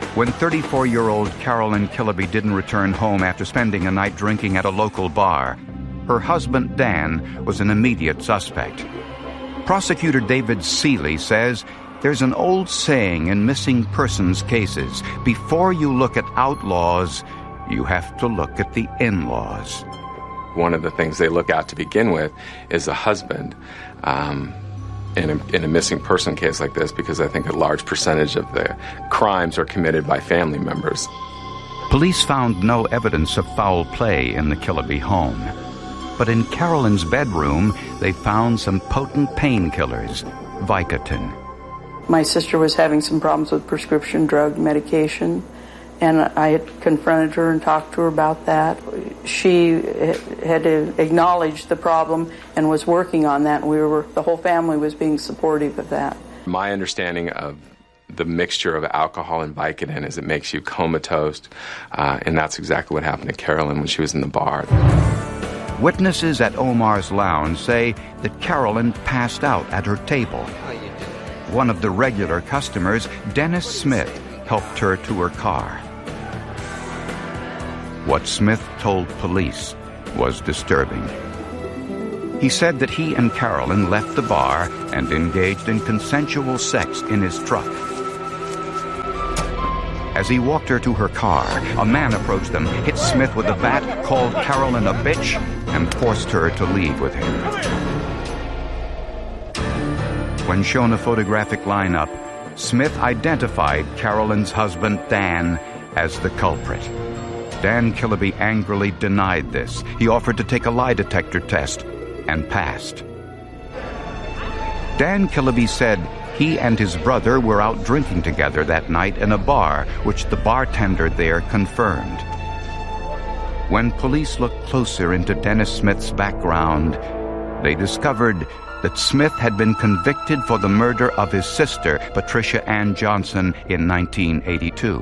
when 34-year-old Carolyn Killaby didn't return home after spending a night drinking at a local bar, her husband, Dan, was an immediate suspect. Prosecutor David Seeley says there's an old saying in missing persons cases: before you look at outlaws, you have to look at the in-laws. One of the things they look at to begin with is a husband in a missing person case like this, because I think a large percentage of the crimes are committed by family members. Police found no evidence of foul play in the Killaby home. But in Carolyn's bedroom, they found some potent painkillers, Vicodin. My sister was having some problems with prescription drug medication, and I had confronted her and talked to her about that. She had acknowledged the problem and was working on that, and the whole family was being supportive of that. My understanding of the mixture of alcohol and Vicodin is it makes you comatose, and that's exactly what happened to Carolyn when she was in the bar. Witnesses at Omar's Lounge say that Carolyn passed out at her table. One of the regular customers, Dennis Smith, helped her to her car. What Smith told police was disturbing. He said that he and Carolyn left the bar and engaged in consensual sex in his truck. As he walked her to her car, a man approached them, hit Smith with a bat, called Carolyn a bitch, and forced her to leave with him. When shown a photographic lineup, Smith identified Carolyn's husband, Dan, as the culprit. Dan Killaby angrily denied this. He offered to take a lie detector test and passed. Dan Killaby said he and his brother were out drinking together that night in a bar, which the bartender there confirmed. When police looked closer into Dennis Smith's background, they discovered that Smith had been convicted for the murder of his sister, Patricia Ann Johnson, in 1982.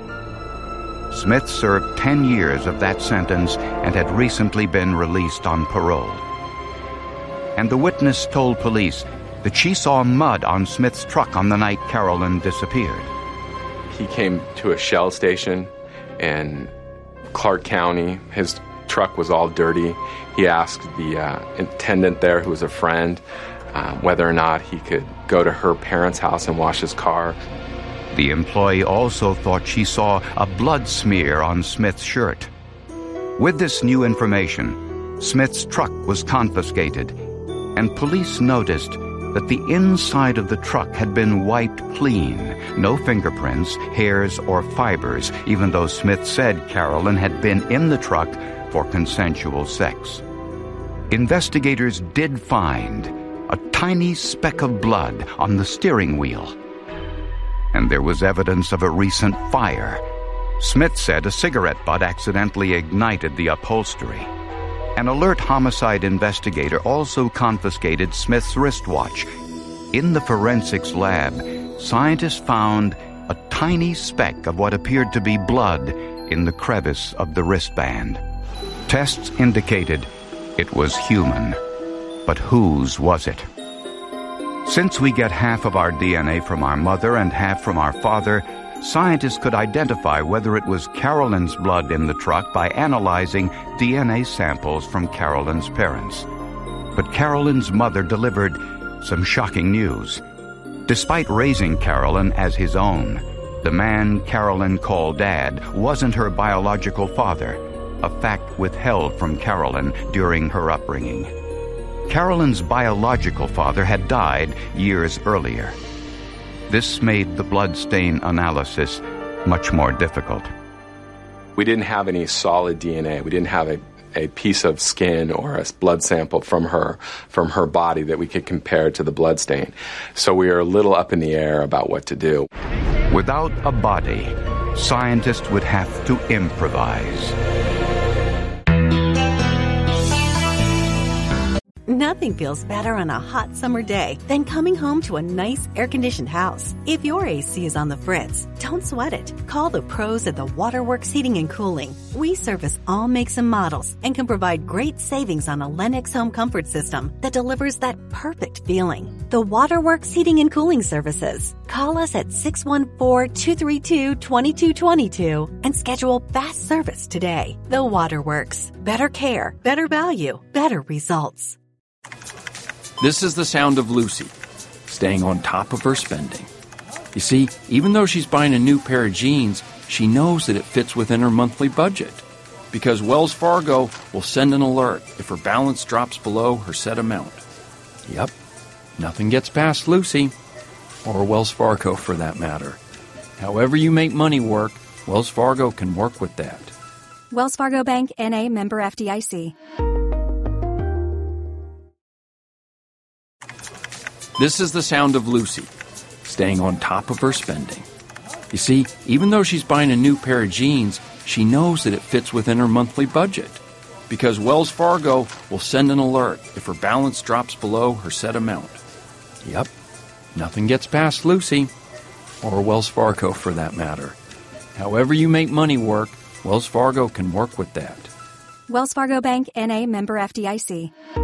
Smith served 10 years of that sentence and had recently been released on parole. And the witness told police that she saw mud on Smith's truck on the night Carolyn disappeared. He came to a Shell station in Clark County. His truck was all dirty. He asked the attendant there, who was a friend, whether or not he could go to her parents' house and wash his car. The employee also thought she saw a blood smear on Smith's shirt. With this new information, Smith's truck was confiscated, and police noticed that the inside of the truck had been wiped clean. No fingerprints, hairs, or fibers, even though Smith said Carolyn had been in the truck for consensual sex. Investigators did find a tiny speck of blood on the steering wheel. And there was evidence of a recent fire. Smith said a cigarette butt accidentally ignited the upholstery. An alert homicide investigator also confiscated Smith's wristwatch. In the forensics lab, scientists found a tiny speck of what appeared to be blood in the crevice of the wristband. Tests indicated it was human, but whose was it? Since we get half of our DNA from our mother and half from our father, scientists could identify whether it was Carolyn's blood in the truck by analyzing DNA samples from Carolyn's parents. But Carolyn's mother delivered some shocking news. Despite raising Carolyn as his own, the man Carolyn called Dad wasn't her biological father, a fact withheld from Carolyn during her upbringing. Carolyn's biological father had died years earlier. This made the bloodstain analysis much more difficult. We didn't have any solid DNA. We didn't have a piece of skin or a blood sample from her body that we could compare to the bloodstain. So we were a little up in the air about what to do. Without a body, scientists would have to improvise. Nothing feels better on a hot summer day than coming home to a nice air-conditioned house. If your AC is on the fritz, don't sweat it. Call the pros at the Waterworks Heating and Cooling. We service all makes and models and can provide great savings on a Lennox home comfort system that delivers that perfect feeling. The Waterworks Heating and Cooling Services. Call us at 614-232-2222 and schedule fast service today. The Waterworks. Better care, better value, better results. This is the sound of Lucy, staying on top of her spending. You see, even though she's buying a new pair of jeans, she knows that it fits within her monthly budget. Because Wells Fargo will send an alert if her balance drops below her set amount. Yep, nothing gets past Lucy, or Wells Fargo for that matter. However you make money work, Wells Fargo can work with that. Wells Fargo Bank, N.A., member FDIC. This is the sound of Lucy, staying on top of her spending. You see, even though she's buying a new pair of jeans, she knows that it fits within her monthly budget. Because Wells Fargo will send an alert if her balance drops below her set amount. Yep, nothing gets past Lucy, or Wells Fargo for that matter. However you make money work, Wells Fargo can work with that. Wells Fargo Bank, N.A., member FDIC.